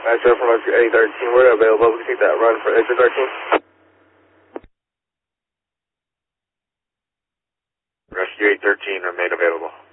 Master from Rescue 813, we're available. We can take that run for exit 13. Rescue 813 remain available.